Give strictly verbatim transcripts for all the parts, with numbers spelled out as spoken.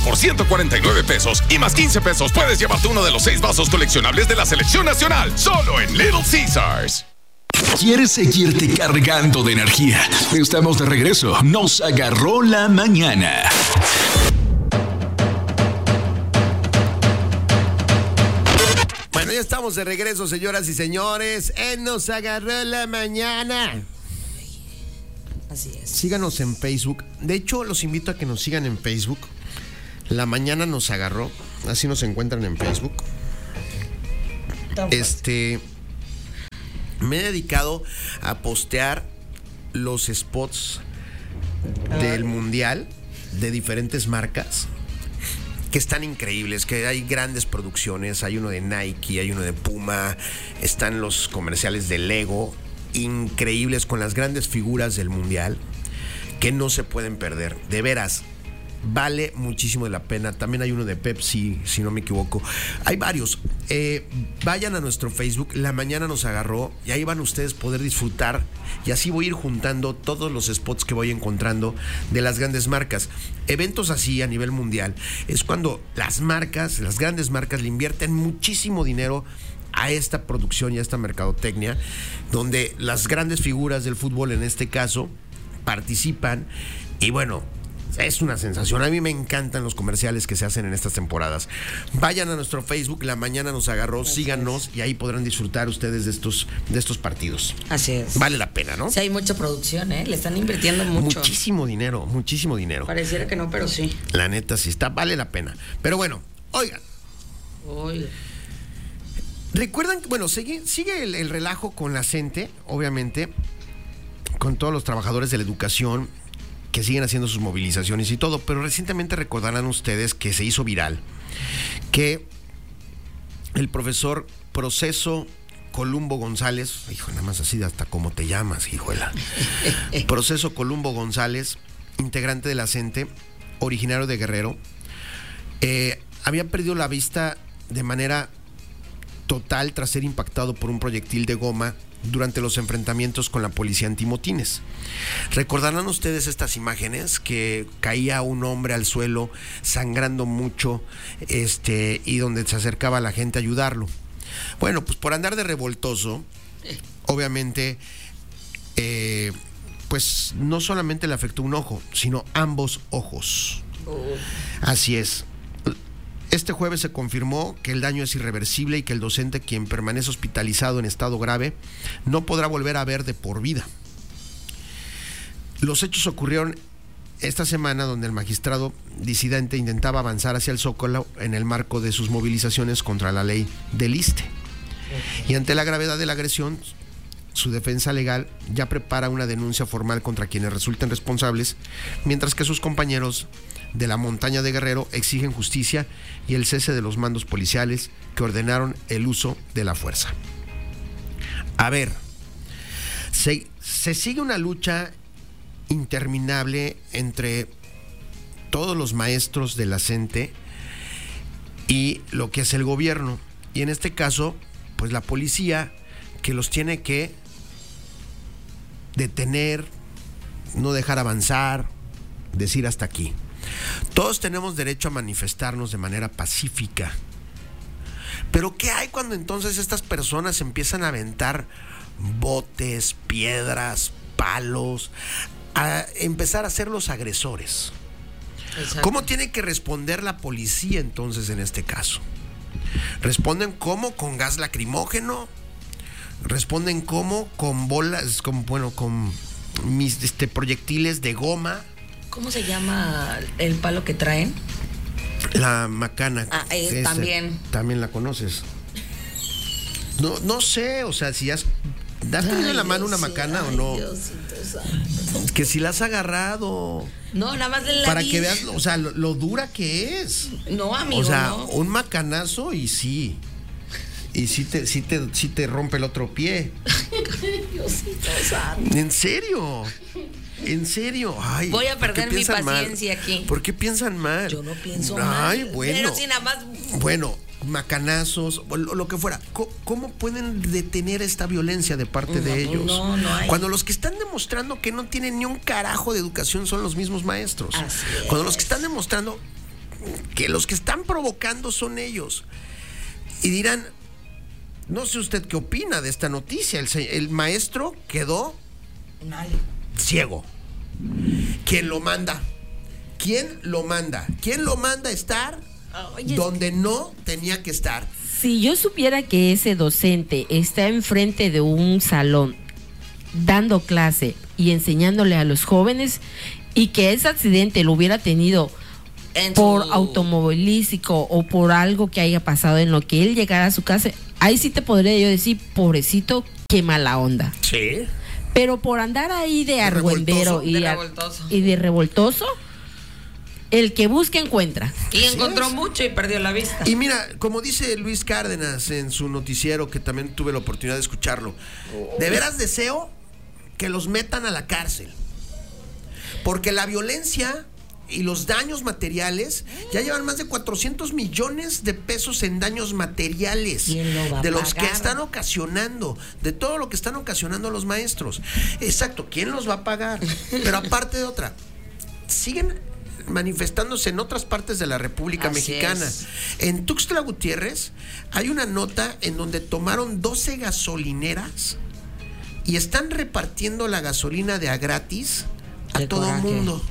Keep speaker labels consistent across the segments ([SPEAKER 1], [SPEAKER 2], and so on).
[SPEAKER 1] Por ciento cuarenta y nueve pesos y más quince pesos puedes llevarte uno de los seis vasos coleccionables de la Selección Nacional, solo en Little Caesars.
[SPEAKER 2] ¿Quieres seguirte cargando de energía? Estamos de regreso. Nos agarró la mañana.
[SPEAKER 3] Bueno, ya estamos de regreso, señoras y señores. En Nos agarró la mañana.
[SPEAKER 4] Así es.
[SPEAKER 3] Síganos en Facebook. De hecho, los invito a que nos sigan en Facebook. La mañana nos agarró. Así nos encuentran en Facebook. Este, me he dedicado a postear los spots del mundial de diferentes marcas que están increíbles, que hay grandes producciones. Hay uno de Nike, hay uno de Puma, están los comerciales de Lego, increíbles, con las grandes figuras del mundial que no se pueden perder, de veras. Vale muchísimo la pena. También hay uno de Pepsi, si no me equivoco. Hay varios. Eh, vayan a nuestro Facebook. La mañana nos agarró. Y ahí van ustedes a poder disfrutar. Y así voy a ir juntando todos los spots que voy encontrando de las grandes marcas. Eventos así a nivel mundial es cuando las marcas, las grandes marcas, le invierten muchísimo dinero a esta producción y a esta mercadotecnia, donde las grandes figuras del fútbol, en este caso, participan. Y bueno, es una sensación. A mí me encantan los comerciales que se hacen en estas temporadas. Vayan a nuestro Facebook, La Mañana Nos Agarró, así síganos es. Y ahí podrán disfrutar ustedes de estos, de estos partidos.
[SPEAKER 4] Así es.
[SPEAKER 3] Vale la pena, ¿no?
[SPEAKER 4] Sí, hay mucha producción, ¿eh? Le están invirtiendo mucho.
[SPEAKER 3] Muchísimo dinero, muchísimo dinero.
[SPEAKER 4] Pareciera que no, pero sí.
[SPEAKER 3] La neta sí está, vale la pena. Pero bueno, oigan.
[SPEAKER 4] Oigan.
[SPEAKER 3] Recuerdan, bueno, sigue, sigue el, el relajo con la CENTE, obviamente, con todos los trabajadores de la educación que siguen haciendo sus movilizaciones y todo, pero recientemente recordarán ustedes que se hizo viral que el profesor Proceso Columbo González, hijo, nada más así hasta cómo te llamas, hijuela, Proceso Columbo González, integrante de la CENTE, originario de Guerrero, eh, había perdido la vista de manera total tras ser impactado por un proyectil de goma durante los enfrentamientos con la policía antimotines. Recordarán ustedes estas imágenes que caía un hombre al suelo sangrando mucho, este, y donde se acercaba la gente a ayudarlo. Bueno, pues por andar de revoltoso, obviamente, eh, pues no solamente le afectó un ojo, sino ambos ojos. Así es. Este jueves se confirmó que el daño es irreversible y que el docente, quien permanece hospitalizado en estado grave, no podrá volver a ver de por vida. Los hechos ocurrieron esta semana, donde el magistrado disidente intentaba avanzar hacia el Zócalo en el marco de sus movilizaciones contra la ley del ISSSTE. Y ante la gravedad de la agresión, su defensa legal ya prepara una denuncia formal contra quienes resulten responsables, mientras que sus compañeros de la montaña de Guerrero exigen justicia y el cese de los mandos policiales que ordenaron el uso de la fuerza. A ver, se, se sigue una lucha interminable entre todos los maestros de la CENTE y lo que es el gobierno, y en este caso, pues la policía, que los tiene que detener, no dejar avanzar, decir hasta aquí. Todos tenemos derecho a manifestarnos de manera pacífica. Pero ¿qué hay cuando entonces estas personas empiezan a aventar botes, piedras, palos, a empezar a ser los agresores? Exacto. ¿Cómo tiene que responder la policía entonces en este caso? ¿Responden cómo? ¿Con gas lacrimógeno? ¿Responden cómo? ¿Con bolas, con, bueno, con mis este, proyectiles de goma?
[SPEAKER 4] ¿Cómo se llama el palo que traen?
[SPEAKER 3] La macana.
[SPEAKER 4] Ah, eh, también.
[SPEAKER 3] También la conoces. No, no sé, o sea, si has... ¿has tenido en la mano una macana ay, o no? Diosito, que si la has agarrado.
[SPEAKER 4] No, nada más de la
[SPEAKER 3] para
[SPEAKER 4] vi.
[SPEAKER 3] que veas, o sea, lo, lo dura que es.
[SPEAKER 4] No, amigo,
[SPEAKER 3] o sea,
[SPEAKER 4] no.
[SPEAKER 3] Un macanazo y sí. Y sí te, sí te, sí te rompe el otro pie.
[SPEAKER 4] Diosito santo.
[SPEAKER 3] ¿En serio? ¿En serio? Ay,
[SPEAKER 4] voy a perder mi paciencia
[SPEAKER 3] mal?
[SPEAKER 4] aquí.
[SPEAKER 3] ¿Por qué piensan mal?
[SPEAKER 4] Yo no pienso
[SPEAKER 3] Ay,
[SPEAKER 4] mal.
[SPEAKER 3] Ay, bueno.
[SPEAKER 4] Pero si nada más...
[SPEAKER 3] Bueno, macanazos, lo, lo que fuera. ¿Cómo pueden detener esta violencia de parte
[SPEAKER 4] no,
[SPEAKER 3] de ellos?
[SPEAKER 4] No, no hay.
[SPEAKER 3] Cuando los que están demostrando que no tienen ni un carajo de educación son los mismos maestros.
[SPEAKER 4] Así
[SPEAKER 3] Cuando
[SPEAKER 4] es.
[SPEAKER 3] los que están demostrando que los que están provocando son ellos. Y dirán, no sé usted qué opina de esta noticia. El, el maestro quedó ciego. ¿Quién lo manda? ¿Quién lo manda? ¿Quién lo manda a estar Oye, donde no tenía que estar?
[SPEAKER 5] Si yo supiera que ese docente está enfrente de un salón dando clase y enseñándole a los jóvenes, y que ese accidente lo hubiera tenido en por su... automovilístico o por algo que haya pasado en lo que él llegara a su casa, ahí sí te podría yo decir, pobrecito, qué mala onda.
[SPEAKER 3] Sí.
[SPEAKER 5] Pero por andar ahí de, de argüendero y de, a, y de revoltoso, el que busca encuentra.
[SPEAKER 4] Y encontró es. mucho y perdió la vista.
[SPEAKER 3] Y mira, como dice Luis Cárdenas en su noticiero, que también tuve la oportunidad de escucharlo, de veras deseo que los metan a la cárcel. Porque la violencia y los daños materiales ya llevan más de cuatrocientos millones de pesos en daños materiales de los que están ocasionando, de todo lo que están ocasionando los maestros. Exacto, ¿quién los va a pagar? Pero aparte de otra, siguen manifestándose en otras partes de la República Así Mexicana. Es. En Tuxtla Gutiérrez hay una nota en donde tomaron doce gasolineras y están repartiendo la gasolina de a gratis a Qué todo el mundo,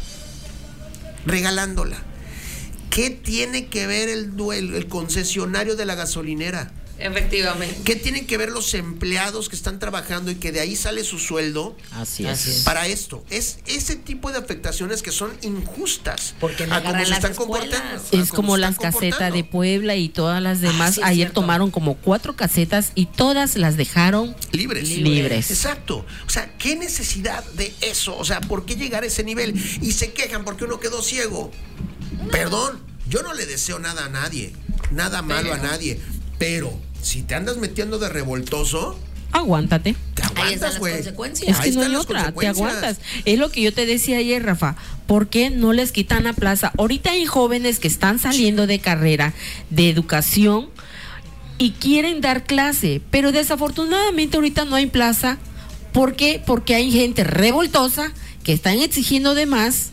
[SPEAKER 3] regalándola. ¿Qué tiene que ver el, el, el concesionario de la gasolinera?
[SPEAKER 4] Efectivamente.
[SPEAKER 3] ¿Qué tienen que ver los empleados que están trabajando y que de ahí sale su sueldo?
[SPEAKER 5] Así es.
[SPEAKER 3] Para esto. Es ese tipo de afectaciones que son injustas.
[SPEAKER 4] Porque no
[SPEAKER 3] a cómo se están comportando.
[SPEAKER 5] Es como las casetas de Puebla y todas las demás. Ah, sí, Ayer cierto. tomaron como cuatro casetas y todas las dejaron
[SPEAKER 3] libres.
[SPEAKER 5] libres.
[SPEAKER 3] Exacto. O sea, ¿qué necesidad de eso? O sea, ¿por qué llegar a ese nivel? Y se quejan porque uno quedó ciego. No. Perdón, yo no le deseo nada a nadie. Nada malo pero. a nadie. Pero si te andas metiendo de revoltoso,
[SPEAKER 5] aguántate.
[SPEAKER 3] Te aguantas,
[SPEAKER 4] Ahí están las
[SPEAKER 3] güey.
[SPEAKER 4] consecuencias.
[SPEAKER 5] Es que no hay otra, te aguantas. Es lo que yo te decía ayer, Rafa. ¿Por qué no les quitan la plaza? Ahorita hay jóvenes que están saliendo de carrera de educación y quieren dar clase, pero desafortunadamente ahorita no hay plaza. ¿Por qué? Porque hay gente revoltosa que están exigiendo de más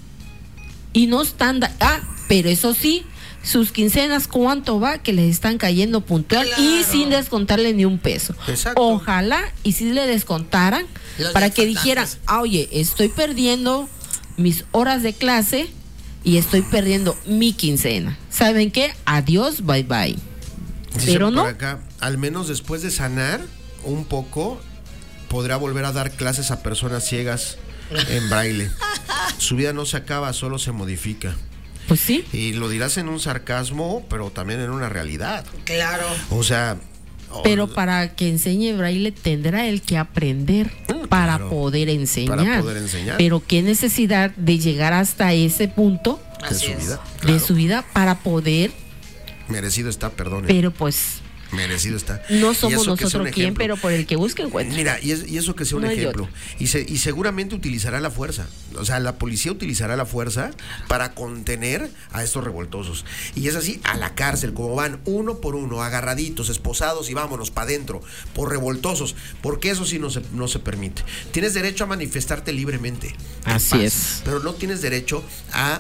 [SPEAKER 5] y no están... Da- ah, pero eso sí, sus quincenas, ¿cuánto va? Que les están cayendo puntual claro. y sin descontarle ni un peso.
[SPEAKER 3] Exacto.
[SPEAKER 5] Ojalá y si le descontaran Los para que dijeran, ah, oye, estoy perdiendo mis horas de clase y estoy perdiendo mi quincena. ¿Saben qué? Adiós, bye bye.
[SPEAKER 3] Sí, pero no. Acá, al menos después de sanar un poco, podrá volver a dar clases a personas ciegas en braille. Su vida no se acaba, solo se modifica.
[SPEAKER 5] Pues sí.
[SPEAKER 3] Y lo dirás en un sarcasmo, pero también en una realidad.
[SPEAKER 4] Claro.
[SPEAKER 3] O sea...
[SPEAKER 5] Pero oh, para que enseñe braille tendrá él que aprender uh, para, claro, poder enseñar.
[SPEAKER 3] para poder enseñar.
[SPEAKER 5] Pero qué necesidad de llegar hasta ese punto
[SPEAKER 3] de su vida.
[SPEAKER 5] Claro. De su vida para poder...
[SPEAKER 3] Merecido está, perdón.
[SPEAKER 5] Pero pues...
[SPEAKER 3] Merecido está.
[SPEAKER 5] No somos nosotros quien, pero por el que busque encuentra.
[SPEAKER 3] Mira, y, es, y eso que sea un no ejemplo. Y, se, y seguramente utilizará la fuerza. O sea, la policía utilizará la fuerza para contener a estos revoltosos. Y es así, a la cárcel, como van uno por uno, agarraditos, esposados y vámonos para adentro, por revoltosos. Porque eso sí no se, no se permite. Tienes derecho a manifestarte libremente.
[SPEAKER 5] Así
[SPEAKER 3] paz,
[SPEAKER 5] es.
[SPEAKER 3] Pero no tienes derecho a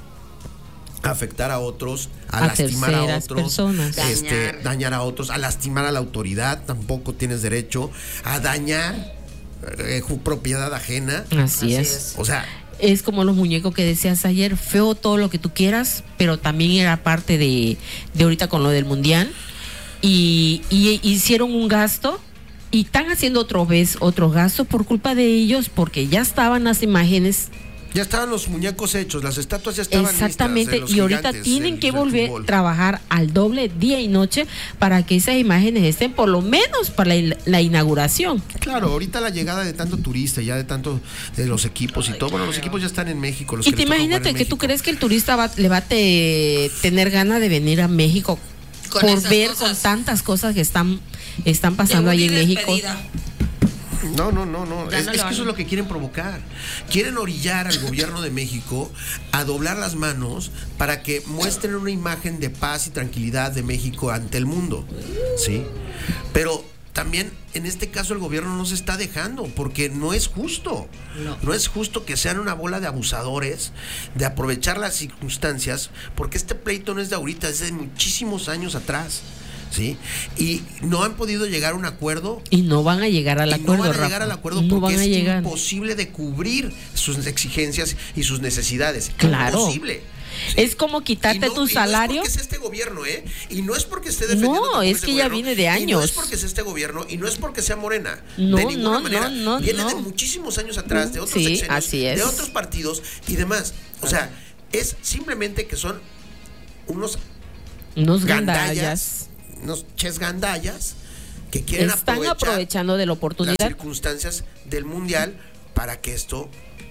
[SPEAKER 3] afectar a otros, a,
[SPEAKER 5] a
[SPEAKER 3] lastimar a otros,
[SPEAKER 5] personas.
[SPEAKER 3] Este,
[SPEAKER 4] dañar.
[SPEAKER 3] dañar a otros, a lastimar a la autoridad, tampoco tienes derecho a dañar eh, propiedad ajena.
[SPEAKER 5] Así, Así es.
[SPEAKER 4] es.
[SPEAKER 3] O sea,
[SPEAKER 5] es como los muñecos que decías ayer, feo todo lo que tú quieras, pero también era parte de, de ahorita con lo del mundial y, y hicieron un gasto y están haciendo otra vez otro gasto por culpa de ellos porque ya estaban las imágenes.
[SPEAKER 3] Ya estaban los muñecos hechos, las estatuas ya estaban
[SPEAKER 5] exactamente,
[SPEAKER 3] listas. Exactamente,
[SPEAKER 5] y ahorita tienen del, que volver a trabajar al doble día y noche para que esas imágenes estén por lo menos para la, la inauguración.
[SPEAKER 3] Claro, ahorita la llegada de tanto turista, ya de tanto de los equipos y todo, bueno, los equipos ya están en México. Los
[SPEAKER 5] y
[SPEAKER 3] que
[SPEAKER 5] te imagínate que tú crees que el turista va, le va a te, tener ganas de venir a México con por ver cosas. Con tantas cosas que están, están pasando ahí en México.
[SPEAKER 4] Despedida.
[SPEAKER 3] No, no, no, no. Es,
[SPEAKER 4] no
[SPEAKER 3] es
[SPEAKER 4] lo
[SPEAKER 3] que eso es lo que quieren provocar. Quieren orillar al gobierno de México a doblar las manos para que muestren una imagen de paz y tranquilidad de México ante el mundo. ¿Sí? Pero también en este caso el gobierno no se está dejando, porque no es justo. No. No es justo que sean una bola de abusadores, de aprovechar las circunstancias, porque este pleito no es de ahorita, es de muchísimos años atrás. ¿Sí? Y no han podido llegar a un acuerdo.
[SPEAKER 5] Y no van a llegar al
[SPEAKER 3] y
[SPEAKER 5] acuerdo.
[SPEAKER 3] No van a
[SPEAKER 5] Rafa.
[SPEAKER 3] llegar al acuerdo
[SPEAKER 5] no
[SPEAKER 3] porque
[SPEAKER 5] van a
[SPEAKER 3] es
[SPEAKER 5] llegar.
[SPEAKER 3] imposible de cubrir sus exigencias y sus necesidades.
[SPEAKER 5] Claro.
[SPEAKER 3] Imposible. ¿Sí?
[SPEAKER 5] Es como quitarte
[SPEAKER 3] no,
[SPEAKER 5] tu salario.
[SPEAKER 3] Y no es porque sea este gobierno, ¿eh? Y no es porque esté defendiendo.
[SPEAKER 5] No, es que
[SPEAKER 3] gobierno,
[SPEAKER 5] ya viene de años.
[SPEAKER 3] Y no es porque sea este gobierno y no es porque sea Morena.
[SPEAKER 5] No,
[SPEAKER 3] de ninguna
[SPEAKER 5] no,
[SPEAKER 3] manera.
[SPEAKER 5] no, no.
[SPEAKER 3] Viene
[SPEAKER 5] no.
[SPEAKER 3] de muchísimos años atrás, de otros
[SPEAKER 5] sí,
[SPEAKER 3] sexenios,
[SPEAKER 5] así es.
[SPEAKER 3] de otros partidos y demás. O sea, es simplemente que son unos
[SPEAKER 5] unos
[SPEAKER 3] gandallas.
[SPEAKER 5] gandallas.
[SPEAKER 3] Unos ches gandallas que quieren
[SPEAKER 5] están
[SPEAKER 3] aprovechar
[SPEAKER 5] aprovechando de la oportunidad,
[SPEAKER 3] las circunstancias del mundial para que esto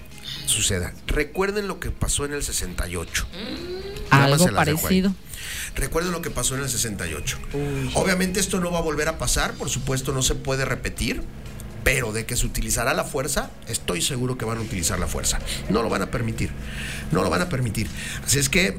[SPEAKER 3] suceda. Recuerden lo que pasó en el sesenta y ocho.
[SPEAKER 5] Algo parecido.
[SPEAKER 3] Recuerden lo que pasó en el sesenta y ocho. Uy. Obviamente esto no va a volver a pasar, por supuesto no se puede repetir, pero de que se utilizará la fuerza, estoy seguro que van a utilizar la fuerza. No lo van a permitir. No lo van a permitir. Así es que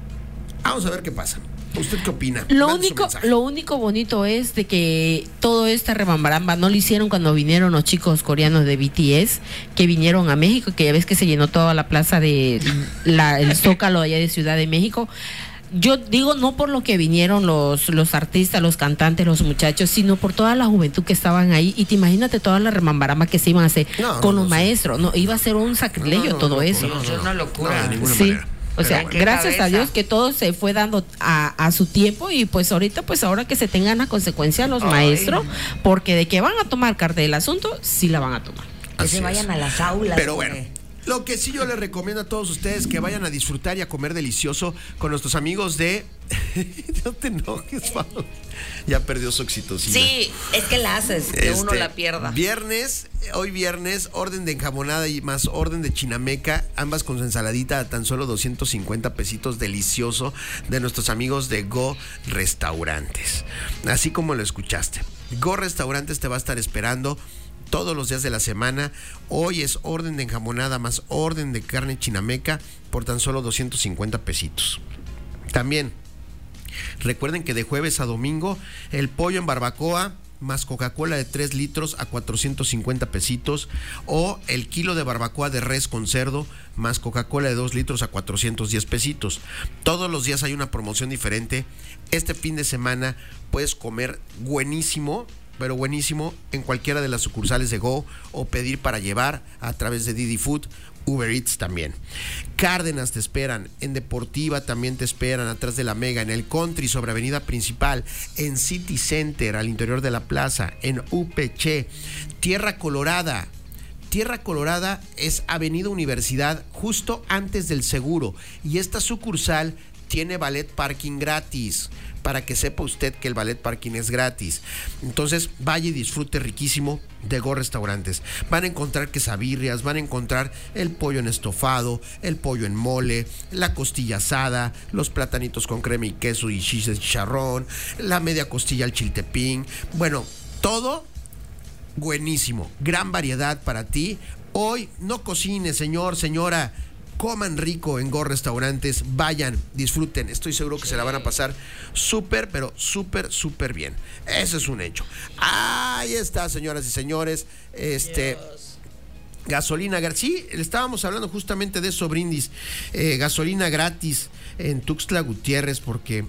[SPEAKER 3] vamos a ver qué pasa. ¿Usted qué opina?
[SPEAKER 5] Lo único, lo único bonito es de que todo esta rebambaramba no lo hicieron cuando vinieron los chicos coreanos de B T S, que vinieron a México, que ya ves que se llenó toda la plaza de la, el Zócalo allá de Ciudad de México. Yo digo no por lo que vinieron los, los artistas, los cantantes, los muchachos, sino por toda la juventud que estaban ahí. Y te imagínate toda la remambaramba que se iban a hacer no, con no, los no, maestros. Sí. No, iba a ser un sacrilegio no, no, todo
[SPEAKER 3] no,
[SPEAKER 5] eso.
[SPEAKER 3] No, no, no,
[SPEAKER 4] es una locura.
[SPEAKER 3] No, de ninguna
[SPEAKER 5] sí.
[SPEAKER 3] manera.
[SPEAKER 5] O sea,
[SPEAKER 4] Pero
[SPEAKER 5] gracias
[SPEAKER 4] cabeza.
[SPEAKER 5] a Dios que todo se fue dando a, a su tiempo y pues ahorita pues ahora que se tengan las consecuencias los Ay. maestros, porque de que van a tomar carta del asunto, sí la van a tomar.
[SPEAKER 6] Que
[SPEAKER 3] Así
[SPEAKER 6] se vayan
[SPEAKER 3] es.
[SPEAKER 6] a las aulas.
[SPEAKER 3] Pero
[SPEAKER 6] porque...
[SPEAKER 3] bueno, lo que sí yo les recomiendo a todos ustedes que vayan a disfrutar y a comer delicioso con nuestros amigos de... No te enojes, Pablo. Ya perdió su oxitocina.
[SPEAKER 4] Sí, es que la haces, que este, uno la pierda.
[SPEAKER 3] Viernes, hoy viernes, orden de enjamonada y más orden de chinameca, ambas con su ensaladita a tan solo doscientos cincuenta pesitos, delicioso, de nuestros amigos de Go Restaurantes. Así como lo escuchaste. Go Restaurantes te va a estar esperando todos los días de la semana. Hoy es orden de enjamonada más orden de carne chinameca por tan solo doscientos cincuenta pesitos. También recuerden que de jueves a domingo el pollo en barbacoa más Coca-Cola de tres litros a cuatrocientos cincuenta pesitos, o el kilo de barbacoa de res con cerdo más Coca-Cola de dos litros a cuatrocientos diez pesitos. Todos los días hay una promoción diferente. Este fin de semana puedes comer buenísimo, pero buenísimo en cualquiera de las sucursales de Go o pedir para llevar a través de Didi Food, Uber Eats también. Cárdenas te esperan, en Deportiva también te esperan, atrás de la Mega, en el Country sobre Avenida Principal, en City Center al interior de la plaza, en U P C, Tierra Colorada. Tierra Colorada es Avenida Universidad justo antes del Seguro, y esta sucursal tiene valet parking gratis, para que sepa usted que el valet parking es gratis. Entonces vaya y disfrute riquísimo de Go Restaurantes. Van a encontrar quesabirrias, van a encontrar el pollo en estofado, el pollo en mole, la costilla asada, los platanitos con crema y queso y chis de chicharrón, la media costilla al chiltepín. Bueno, todo buenísimo, gran variedad para ti. Hoy no cocine, señor, señora. Coman rico en Go Restaurantes, vayan, disfruten, estoy seguro que se la van a pasar súper, pero súper, súper bien. Eso es un hecho. Ahí está, señoras y señores, este... Dios. Gasolina, sí, estábamos hablando justamente de eso, Brindis, eh, gasolina gratis en Tuxtla Gutiérrez, porque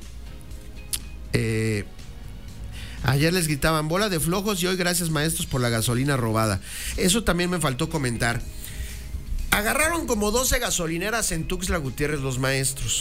[SPEAKER 3] eh, ayer les gritaban bola de flojos y hoy gracias maestros por la gasolina robada. Eso también me faltó comentar. Agarraron como doce gasolineras en Tuxtla Gutiérrez los maestros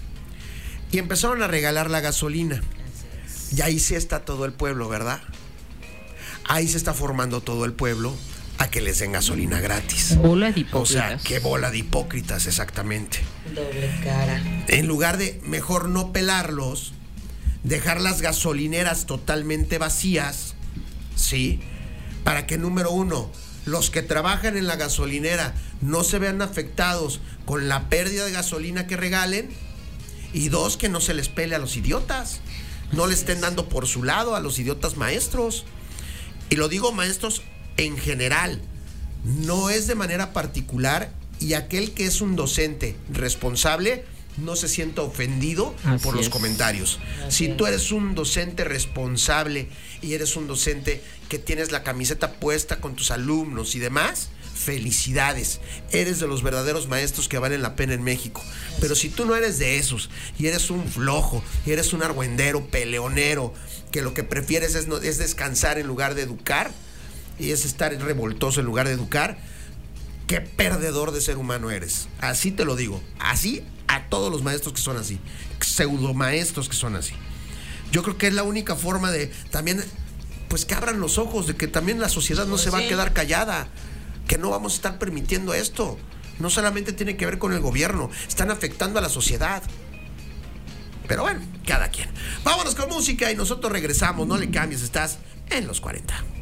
[SPEAKER 3] y empezaron a regalar la gasolina. Y ahí sí está todo el pueblo, ¿verdad? Ahí se está formando todo el pueblo a que les den gasolina gratis.
[SPEAKER 5] Bola de hipócritas.
[SPEAKER 3] O sea, qué bola de hipócritas, exactamente.
[SPEAKER 4] Doble cara.
[SPEAKER 3] En lugar de mejor no pelarlos, dejar las gasolineras totalmente vacías, ¿sí? Para que, número uno, los que trabajan en la gasolinera no se vean afectados con la pérdida de gasolina que regalen, y dos, que no se les pele a los idiotas, no le estén dando por su lado a los idiotas maestros. Y lo digo maestros en general, no es de manera particular, y aquel que es un docente responsable no se sienta ofendido
[SPEAKER 5] Así
[SPEAKER 3] por los
[SPEAKER 5] es.
[SPEAKER 3] comentarios.
[SPEAKER 4] Así
[SPEAKER 3] Si
[SPEAKER 4] es.
[SPEAKER 3] tú eres un docente responsable y eres un docente que tienes la camiseta puesta con tus alumnos y demás, felicidades. Eres de los verdaderos maestros que valen la pena en México. Pero si tú no eres de esos y eres un flojo, y eres un argüendero, peleonero, que lo que prefieres es, no, es descansar en lugar de educar, y es estar revoltoso en lugar de educar, qué perdedor de ser humano eres. Así te lo digo. Así a todos los maestros que son así. Pseudo maestros que son así. Yo creo que es la única forma de también, pues que abran los ojos, de que también la sociedad no se va a quedar callada, que no vamos a estar permitiendo esto. No solamente tiene que ver con el gobierno, están afectando a la sociedad. Pero bueno, cada quien. Vámonos con música y nosotros regresamos. No le cambies, estás en los cuarenta.